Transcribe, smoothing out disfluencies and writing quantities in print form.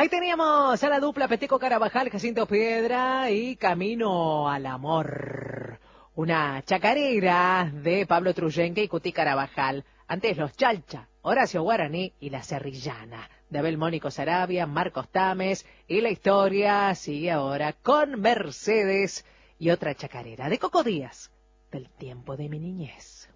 Ahí teníamos a la dupla Peteco Carabajal, Jacinto Piedra y Camino al Amor. Una chacarera de Pablo Truyenque y Cuti Carabajal. Antes los Chalcha, Horacio Guaraní y la Serrillana. De Abel Mónico Sarabia, Marcos Tames. Y la historia sigue ahora con Mercedes y otra chacarera de Coco Díaz, del tiempo de mi niñez.